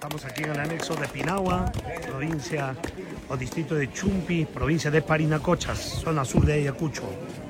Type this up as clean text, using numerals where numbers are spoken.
Estamos aquí en el anexo de Pinagua, provincia o distrito de Chumpi, provincia de Parinacochas, zona sur de Ayacucho.